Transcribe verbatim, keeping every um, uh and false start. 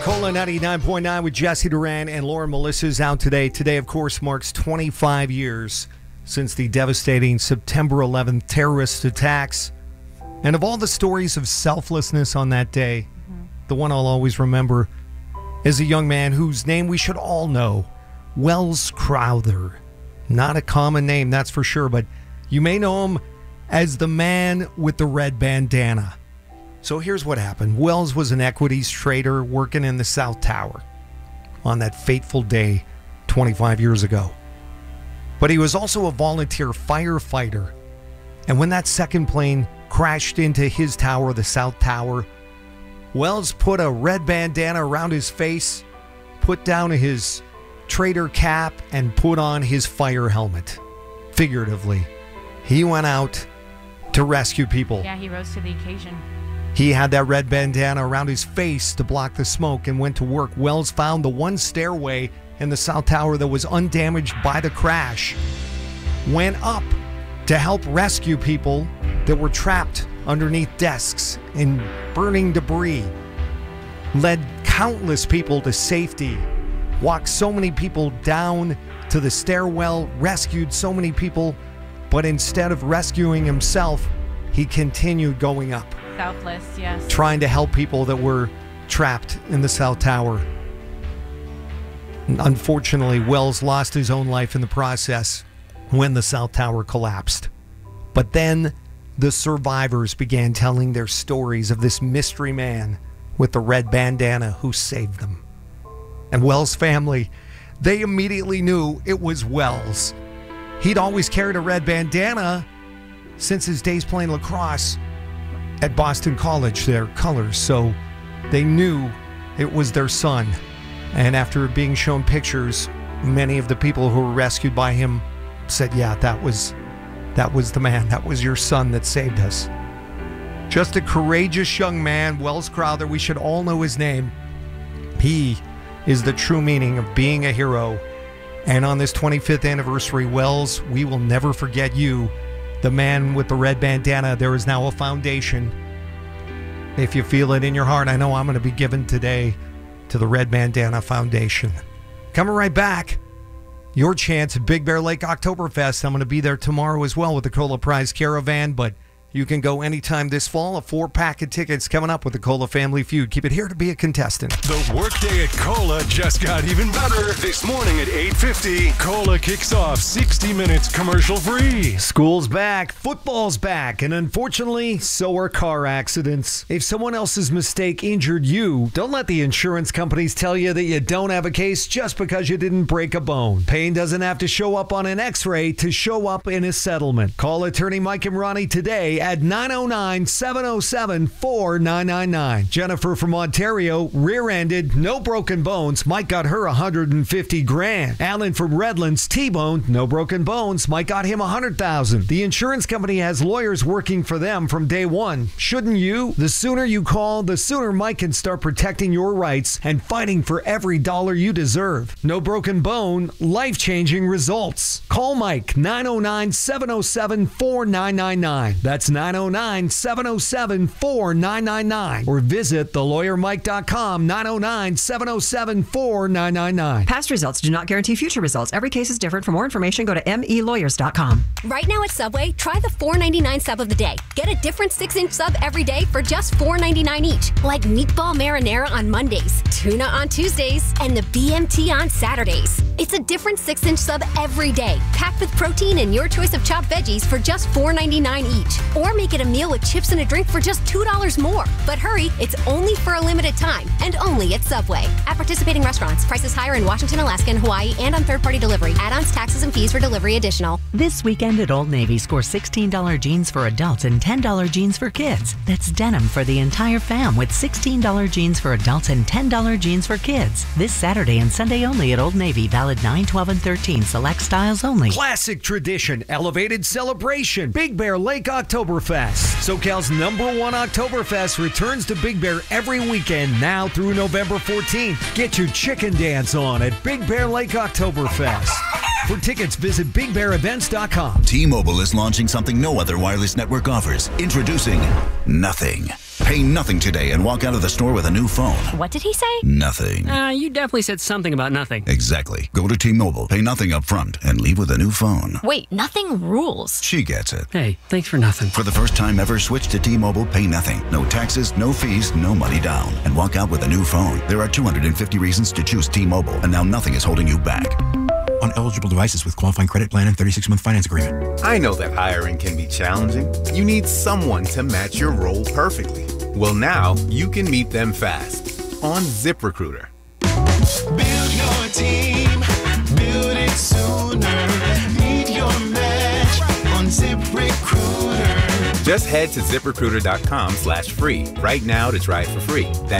Cola ninety-nine point nine with Jesse Duran and Lauren Melissa's out today. Today, of course, marks twenty-five years since the devastating September eleventh terrorist attacks. And of all the stories of selflessness on that day, mm-hmm. the one I'll always remember is a young man whose name we should all know, Welles Crowther. Not a common name, that's for sure, but you may know him as the man with the red bandana. So here's what happened. Welles was an equities trader working in the South Tower on that fateful day twenty-five years ago. But he was also a volunteer firefighter. And when that second plane crashed into his tower, the South Tower, Welles put a red bandana around his face, put down his trader cap, and put on his fire helmet. Figuratively, he went out to rescue people. Yeah, he rose to the occasion. He had that red bandana around his face to block the smoke and went to work. Welles found the one stairway in the South Tower that was undamaged by the crash, went up to help rescue people that were trapped underneath desks in burning debris, led countless people to safety, walked so many people down to the stairwell, rescued so many people, but instead of rescuing himself, he continued going up. Selfless, yes. Trying to help people that were trapped in the South Tower. Unfortunately, Welles lost his own life in the process when the South Tower collapsed. But then the survivors began telling their stories of this mystery man with the red bandana who saved them. And Welles' family, they immediately knew it was Welles. He'd always carried a red bandana since his days playing lacrosse at Boston College, their colors, so they knew it was their son. And after being shown pictures, many of the people who were rescued by him said, yeah, that was that was the man, that was your son that saved us. Just a courageous young man, Welles Crowther. We should all know his name. He is the true meaning of being a hero. And on this twenty-fifth anniversary, Welles, we will never forget you. The man with the red bandana. There is now a foundation. If you feel it in your heart, I know I'm going to be giving today to the Red Bandana Foundation. Coming right back, your chance at Big Bear Lake Oktoberfest. I'm going to be there tomorrow as well with the Cola Prize Caravan, but you can go anytime this fall. A four-pack of tickets coming up with the Cola Family Feud. Keep it here to be a contestant. The workday at Cola just got even better. This morning at eight fifty, Cola kicks off sixty minutes commercial-free. School's back, football's back, and unfortunately, so are car accidents. If someone else's mistake injured you, don't let the insurance companies tell you that you don't have a case just because you didn't break a bone. Pain doesn't have to show up on an x-ray to show up in a settlement. Call attorney Mike and Ronnie today at nine oh nine, seven oh seven, four nine nine nine. Jennifer from Ontario, rear-ended, no broken bones. Mike got her one hundred fifty grand. Alan from Redlands, T-boned, no broken bones. Mike got him one hundred thousand. The insurance company has lawyers working for them from day one. Shouldn't you? The sooner you call, the sooner Mike can start protecting your rights and fighting for every dollar you deserve. No broken bone, life-changing results. Call Mike, nine oh nine, seven oh seven, four nine nine nine. That's nine oh nine, seven oh seven, four nine nine nine. Or visit the lawyer mike dot com, nine oh nine, seven oh seven, four nine nine nine. Past results do not guarantee future results. Every case is different. For more information, go to m e lawyers dot com. Right now at Subway, try the four ninety-nine sub of the day. Get a different six-inch sub every day for just four ninety-nine each. Like meatball marinara on Mondays, tuna on Tuesdays, and the B M T on Saturdays. It's a different six-inch sub every day, packed with protein and your choice of chopped veggies for just four ninety-nine each. Or make it a meal with chips and a drink for just two dollars more. But hurry, it's only for a limited time and only at Subway. At participating restaurants, prices higher in Washington, Alaska, and Hawaii, and on third-party delivery. Add-ons, taxes, and fees for delivery additional. This weekend at Old Navy, score sixteen dollars jeans for adults and ten dollars jeans for kids. That's denim for the entire fam with sixteen dollars jeans for adults and ten dollars jeans for kids. This Saturday and Sunday only at Old Navy, valid nine, twelve, and thirteen. Select styles only. Classic tradition, elevated celebration. Big Bear Lake Oktoberfest. SoCal's number one Oktoberfest returns to Big Bear every weekend now through November fourteenth. Get your chicken dance on at Big Bear Lake Oktoberfest. For tickets, visit big bear events dot com. T-Mobile is launching something no other wireless network offers. Introducing Nothing. Pay nothing today and walk out of the store with a new phone. What did he say? Nothing. Uh, you definitely said something about nothing. Exactly. Go to T-Mobile, pay nothing up front, and leave with a new phone. Wait, nothing rules. She gets it. Hey, thanks for nothing. For the first time ever, switch to T-Mobile, pay nothing. No taxes, no fees, no money down. And walk out with a new phone. There are two hundred fifty reasons to choose T-Mobile, and now nothing is holding you back. On eligible devices with qualifying credit plan and thirty-six month finance agreement. I know that hiring can be challenging. You need someone to match your role perfectly. Well, now you can meet them fast on ZipRecruiter. Build your team, build it sooner. Meet your match on ZipRecruiter. Just head to ZipRecruiter dot com slash free right now to try it for free. That's